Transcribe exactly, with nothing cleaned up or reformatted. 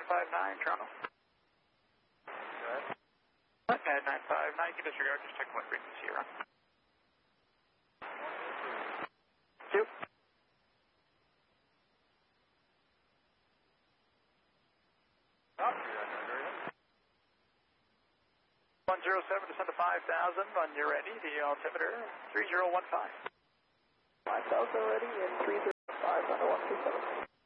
nine five nine, Toronto. Pad nine five nine, you can disregard, just checking what frequency you're on. Two. one zero seven, descend to five thousand, when you're ready, the altimeter three zero one five. five thousand ready in three zero five, under one two seven.